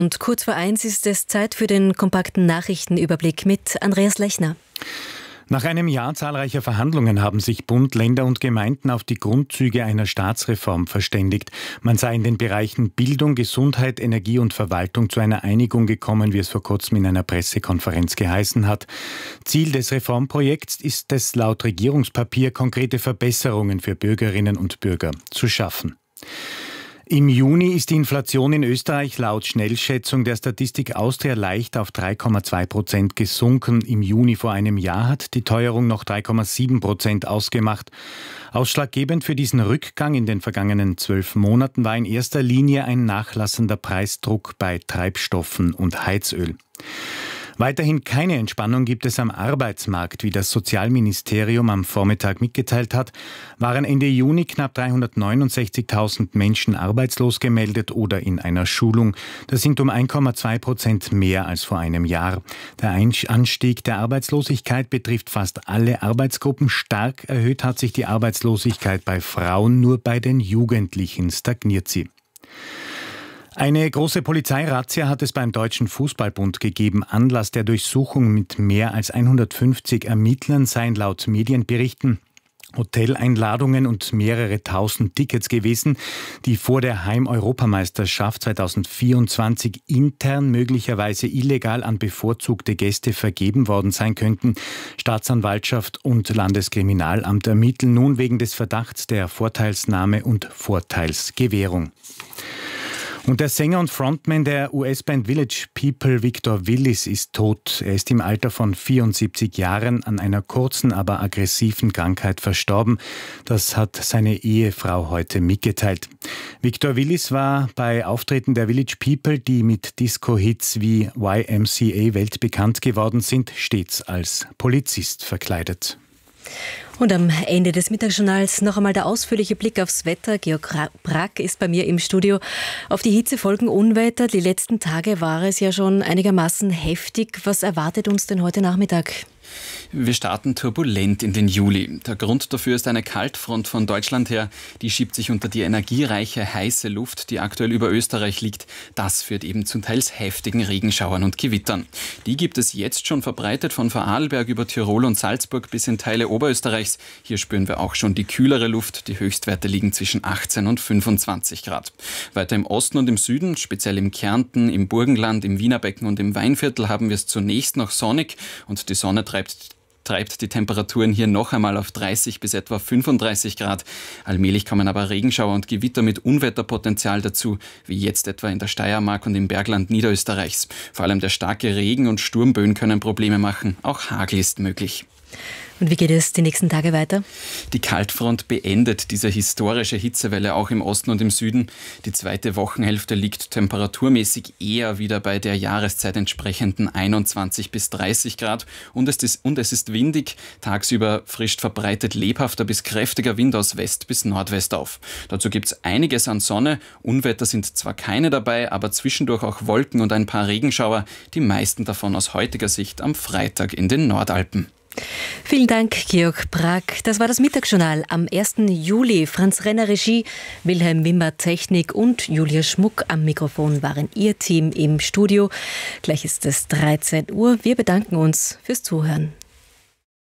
Und kurz vor 1 ist es Zeit für den kompakten Nachrichtenüberblick mit Andreas Lechner. Nach einem Jahr zahlreicher Verhandlungen haben sich Bund, Länder und Gemeinden auf die Grundzüge einer Staatsreform verständigt. Man sei in den Bereichen Bildung, Gesundheit, Energie und Verwaltung zu einer Einigung gekommen, wie es vor kurzem in einer Pressekonferenz geheißen hat. Ziel des Reformprojekts ist es, laut Regierungspapier konkrete Verbesserungen für Bürgerinnen und Bürger zu schaffen. Im Juni ist die Inflation in Österreich laut Schnellschätzung der Statistik Austria leicht auf 3,2% gesunken. Im Juni vor einem Jahr hat die Teuerung noch 3,7% ausgemacht. Ausschlaggebend für diesen Rückgang in den vergangenen 12 Monaten war in erster Linie ein nachlassender Preisdruck bei Treibstoffen und Heizöl. Weiterhin keine Entspannung gibt es am Arbeitsmarkt. Wie das Sozialministerium am Vormittag mitgeteilt hat, waren Ende Juni knapp 369.000 Menschen arbeitslos gemeldet oder in einer Schulung. Das sind um 1,2% mehr als vor einem Jahr. Der Anstieg der Arbeitslosigkeit betrifft fast alle Arbeitsgruppen. Stark erhöht hat sich die Arbeitslosigkeit bei Frauen, nur bei den Jugendlichen stagniert sie. Eine große Polizeirazzia hat es beim Deutschen Fußballbund gegeben. Anlass der Durchsuchung mit mehr als 150 Ermittlern seien laut Medienberichten Hoteleinladungen und mehrere tausend Tickets gewesen, die vor der Heim-Europameisterschaft 2024 intern möglicherweise illegal an bevorzugte Gäste vergeben worden sein könnten. Staatsanwaltschaft und Landeskriminalamt ermitteln nun wegen des Verdachts der Vorteilsnahme und Vorteilsgewährung. Und der Sänger und Frontman der US-Band Village People, Victor Willis, ist tot. Er ist im Alter von 74 Jahren an einer kurzen, aber aggressiven Krankheit verstorben. Das hat seine Ehefrau heute mitgeteilt. Victor Willis war bei Auftritten der Village People, die mit Disco-Hits wie YMCA weltbekannt geworden sind, stets als Polizist verkleidet. Und am Ende des Mittagsjournals noch einmal der ausführliche Blick aufs Wetter. Georg Brack ist bei mir im Studio. Auf die Hitze folgen Unwetter. Die letzten Tage war es ja schon einigermaßen heftig. Was erwartet uns denn heute Nachmittag? Wir starten turbulent in den Juli. Der Grund dafür ist eine Kaltfront von Deutschland her. Die schiebt sich unter die energiereiche, heiße Luft, die aktuell über Österreich liegt. Das führt eben zu teils heftigen Regenschauern und Gewittern. Die gibt es jetzt schon verbreitet von Vorarlberg über Tirol und Salzburg bis in Teile Oberösterreichs. Hier spüren wir auch schon die kühlere Luft. Die Höchstwerte liegen zwischen 18 und 25 Grad. Weiter im Osten und im Süden, speziell im Kärnten, im Burgenland, im Wienerbecken und im Weinviertel haben wir es zunächst noch sonnig und die Sonne treibt die Temperaturen hier noch einmal auf 30 bis etwa 35 Grad. Allmählich kommen aber Regenschauer und Gewitter mit Unwetterpotenzial dazu, wie jetzt etwa in der Steiermark und im Bergland Niederösterreichs. Vor allem der starke Regen und Sturmböen können Probleme machen. Auch Hagel ist möglich. Und wie geht es die nächsten Tage weiter? Die Kaltfront beendet diese historische Hitzewelle auch im Osten und im Süden. Die zweite Wochenhälfte liegt temperaturmäßig eher wieder bei der Jahreszeit entsprechenden 21 bis 30 Grad. Und es ist windig. Tagsüber frischt verbreitet lebhafter bis kräftiger Wind aus West bis Nordwest auf. Dazu gibt es einiges an Sonne. Unwetter sind zwar keine dabei, aber zwischendurch auch Wolken und ein paar Regenschauer. Die meisten davon aus heutiger Sicht am Freitag in den Nordalpen. Vielen Dank, Georg Brack. Das war das Mittagsjournal am 1. Juli. Franz Renner Regie, Wilhelm Wimmer Technik und Julia Schmuck am Mikrofon waren Ihr Team im Studio. Gleich ist es 13 Uhr. Wir bedanken uns fürs Zuhören.